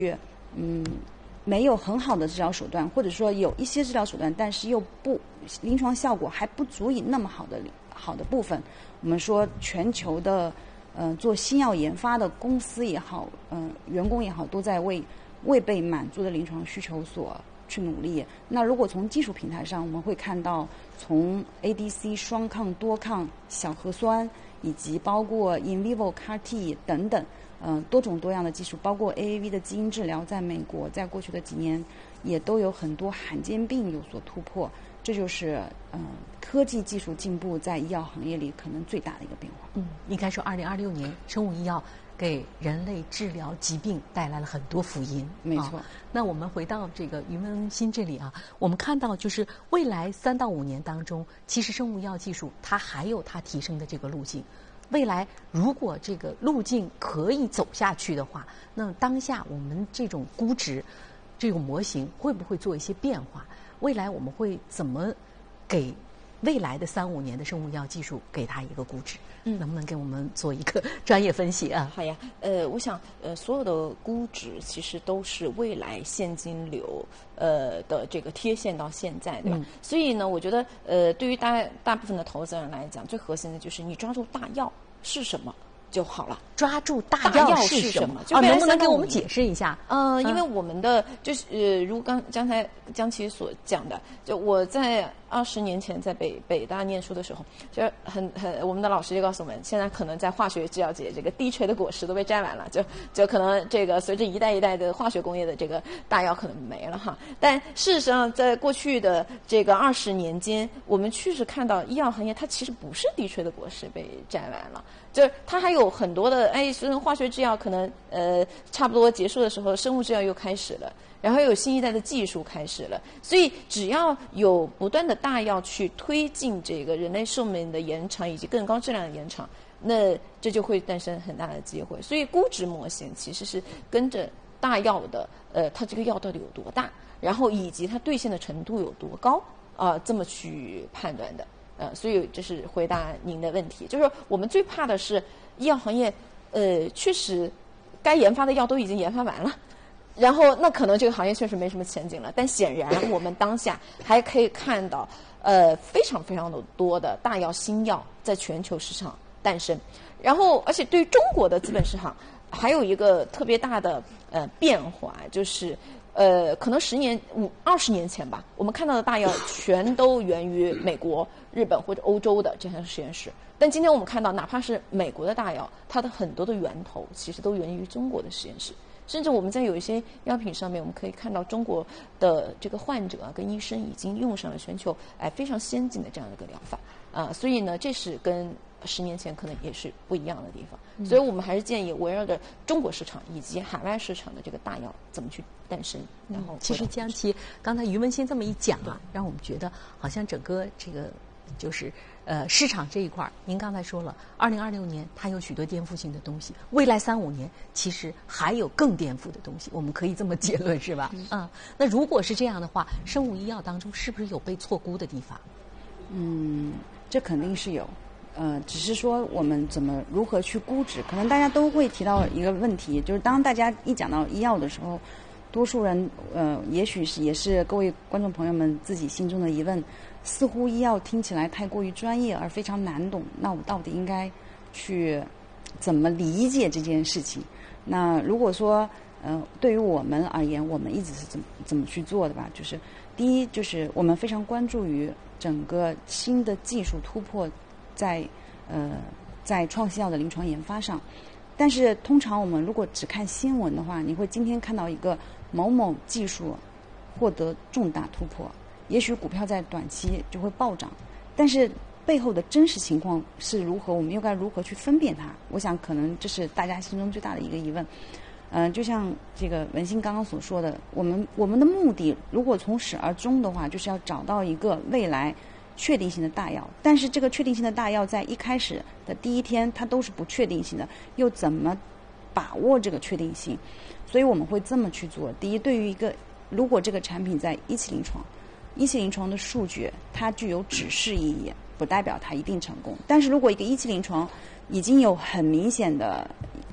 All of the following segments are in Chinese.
没有很好的治疗手段，或者说有一些治疗手段，但是又不临床效果还不足以那么好的部分，我们说全球的做新药研发的公司也好，员工也好，都在为未被满足的临床需求所去努力。那如果从技术平台上，我们会看到从 ADC 双抗、多抗、小核酸，以及包括 in vivo CAR-T 等等。多种多样的技术，包括 AAV 的基因治疗，在美国在过去的几年也都有很多罕见病有所突破，这就是科技技术进步在医药行业里可能最大的一个变化。 应该说2026年生物医药给人类治疗疾病带来了很多福音。 没错。 那我们回到这个于文新这里啊，我们看到就是未来3到5年当中，其实生物医药技术它还有它提升的这个路径。未来如果这个路径可以走下去的话，那当下我们这种估值这种模型会不会做一些变化？未来我们会怎么给未来的3、5年的生物医药技术给它一个估值？能不能给我们做一个专业分析啊？ 好呀，我想所有的估值其实都是未来现金流的这个贴现到现在，对吧？所以呢，我觉得对于大部分的投资人来讲，最核心的就是你抓住大药是什么就好了。 抓住大药是什么？能不能给我们解释一下？ 因为我们的就是如刚才江琪所讲的，就我在20年前在北大念书的时候，就我们的老师就告诉我们，现在可能在化学制药界，这个低垂的果实都被摘完了，就可能这个随着一代一代的化学工业的这个大药可能没了哈。但事实上，在过去的这个20年间，我们确实看到医药行业它其实不是低垂的果实被摘完了，就是它还有很多的化学制药可能差不多结束的时候，生物制药又开始了。然后有新一代的技术开始了，所以只要有不断的大药去推进这个人类寿命的延长以及更高质量的延长，那这就会诞生很大的机会。所以估值模型其实是跟着大药的它这个药到底有多大，然后以及它兑现的程度有多高这么去判断的。所以这是回答您的问题，就是说我们最怕的是医药行业确实该研发的药都已经研发完了。然后那可能这个行业确实没什么前景了，但显然我们当下还可以看到非常非常的多的大药新药在全球市场诞生。然后而且对于中国的资本市场还有一个特别大的变化，就是可能20年前吧，我们看到的大药全都源于美国、日本或者欧洲的这样的实验室。但今天我们看到，哪怕是美国的大药，它的很多的源头其实都源于中国的实验室。甚至我们在有一些药品上面，我们可以看到中国的这个患者跟医生已经用上了全球非常先进的这样的一个疗法所以呢，这是跟10年前可能也是不一样的地方。所以我们还是建议围绕着中国市场以及海外市场的这个大药怎么去诞生。然后其实江琪刚才于文新这么一讲让我们觉得好像整个这个就是市场这一块，您刚才说了，2026年它有许多颠覆性的东西，未来3、5年其实还有更颠覆的东西，我们可以这么结论是吧？那如果是这样的话，生物医药当中是不是有被错估的地方？ 这肯定是有，只是说我们如何去估值，可能大家都会提到一个问题，就是当大家一讲到医药的时候，多数人也许也是各位观众朋友们自己心中的疑问，似乎医药听起来太过于专业而非常难懂，那我到底应该去怎么理解这件事情？那如果说对于我们而言，我们一直是怎么去做的吧？就是第一，就是我们非常关注于整个新的技术突破在创新药的临床研发上。但是通常我们如果只看新闻的话，你会今天看到一个某某技术获得重大突破，也许股票在短期就会暴涨，但是背后的真实情况是如何，我们又该如何去分辨它？我想可能这是大家心中最大的一个疑问。就像这个文心刚刚所说的，我们的目的如果从始而终的话，就是要找到一个未来确定性的大药，但是这个确定性的大药在一开始的第一天它都是不确定性的，又怎么把握这个确定性？所以我们会这么去做。第一，对于如果这个产品在一期临床的数据它具有指示意义，不代表它一定成功。但是如果一个一期临床已经有很明显的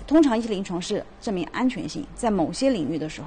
通常一期临床是证明安全性，在某些领域的时候。